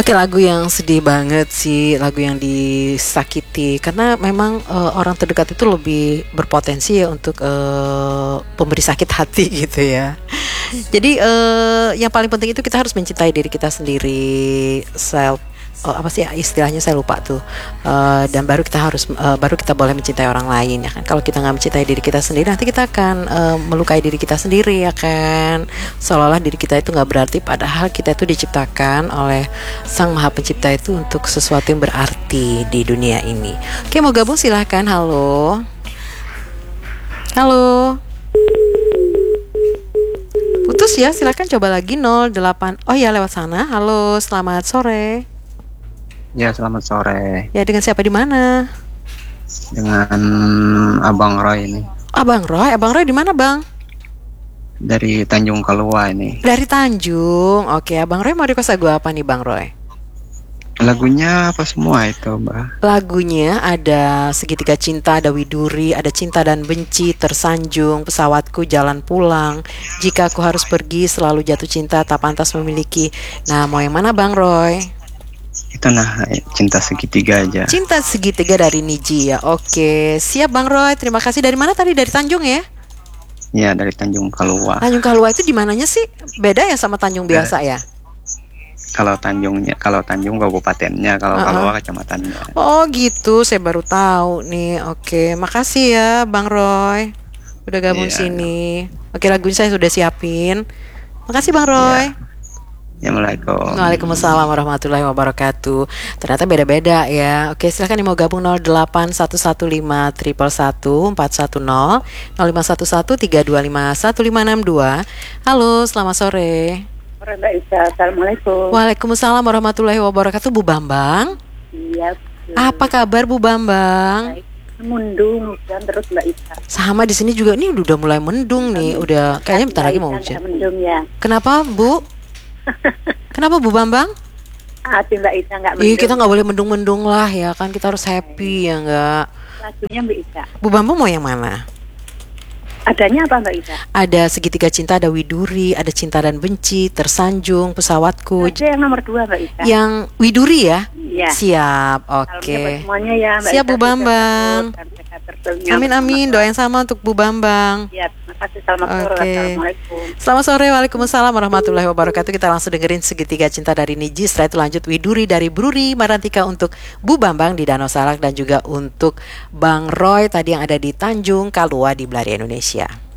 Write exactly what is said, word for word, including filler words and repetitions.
Oke, lagu yang sedih banget sih, lagu yang disakiti karena memang eh, orang terdekat itu lebih berpotensi ya untuk eh, pemberi sakit hati gitu ya. Jadi eh, yang paling penting itu kita harus mencintai diri kita sendiri, self eh, apa sih ya, istilahnya saya lupa tuh. Eh, dan baru kita harus eh, baru kita boleh mencintai orang lain ya kan. Kalau kita nggak mencintai diri kita sendiri, nanti kita akan eh, melukai diri kita sendiri ya kan. Seolah-olah diri kita itu nggak berarti, padahal kita itu diciptakan oleh Sang Maha Pencipta itu untuk sesuatu yang berarti di dunia ini. Oke, mau gabung silahkan. Halo. Halo. Putus ya, silahkan coba lagi nol delapan. Oh ya, lewat sana. Halo, selamat sore. Ya, selamat sore. Ya, dengan siapa di mana? Dengan Abang Roy ini. Abang Roy, Abang Roy di mana, Bang? Dari Tanjung Kalua ini. Dari Tanjung. Oke, Abang Roy mau request lagu apa nih, Bang Roy? Lagunya apa semua itu, Mbak? Lagunya ada Segitiga Cinta, ada Widuri, ada Cinta dan Benci, Tersanjung, Pesawatku, Jalan Pulang, Jika Aku Harus Pergi, Selalu Jatuh Cinta, Tak Pantas Memiliki. Nah, mau yang mana, Bang Roy? Itu nah, Cinta Segitiga aja. Cinta Segitiga dari Niji ya. Oke, siap Bang Roy. Terima kasih. Dari mana tadi? Dari Tanjung ya? Iya, dari Tanjung Kalua. Tanjung Kalua itu di mananya sih? Beda ya sama Tanjung biasa ya? Kalau Tanjungnya, kalau Tanjung kabupatennya, kalau Uh-uh. Kalua kecamatannya. Oh gitu, saya baru tahu nih. Oke, makasih ya Bang Roy udah gabung Iya. sini. Oke, lagunya saya sudah siapin. Makasih Bang Roy. Ya, Assalamualaikum. Waalaikumsalam warahmatullahi wabarakatuh. Ternyata beda-beda ya. Oke, silahkan yang mau gabung nol delapan satu satu lima satu satu empat satu nol nol lima satu satu tiga dua lima satu lima enam dua. Halo, selamat sore. Sore Mbak Isa, Assalamualaikum. Waalaikumsalam warahmatullahi wabarakatuh. Bu Bambang, Iya. apa kabar Bu Bambang? Baik. Mendung hujan terus Mbak Isa. Sama di sini juga nih udah mulai mendung nih, udah kayaknya bentar lagi mau Mbak Isa hujan. nggak mendung ya. Kenapa Bu? Kenapa Bu Bambang? Hati Mbak Isa nggak mendung. Ih, kita nggak boleh mendung-mendung lah ya kan, kita harus happy ya nggak? Lagunya Mbak Isa. Bu Bambang mau yang mana? Adanya apa Mbak Isa? Ada Segitiga Cinta, ada Widuri, ada Cinta dan Benci, Tersanjung, Pesawatku. Ada yang nomor dua Mbak Isa. Yang Widuri ya? Iya. Siap, Salamnya oke. buat semuanya ya Mbak Siap Isa. Bu Bambang. Sehat terus, sehat terus. Amin amin, doa yang sama untuk Bu Bambang. Ya, terima kasih. Selamat sore. Oke. Assalamualaikum. Selamat sore, waalaikumsalam warahmatullahi wabarakatuh. Kita langsung dengerin Segitiga Cinta dari Niji. Setelah itu lanjut Widuri dari Bruri Marantika untuk Bu Bambang di Danau Salak, dan juga untuk Bang Roy tadi yang ada di Tanjung Kalua di Belari Indonesia.